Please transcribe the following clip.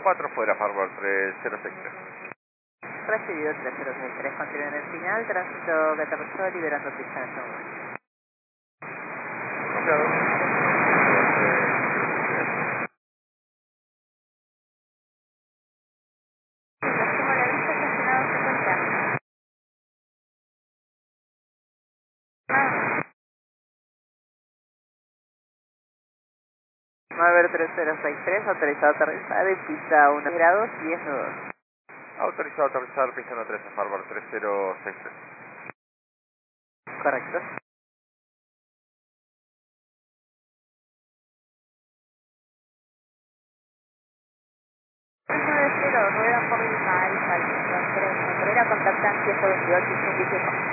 4 fuera, Harbor 3063. Recibido 3063, continúa en el final, tránsito Catamarca, liberando pista en este momento. Copiado. Próximo a la vista, estacionado 50. 93063, autorizado a aterrizar en pista 1 grados 10 nudos. Autorizado a aterrizar, pista 13, Harbor 3063. Correcto. 390, rueda por Lima, Alfa, Alfa, Contactan 128 y 125.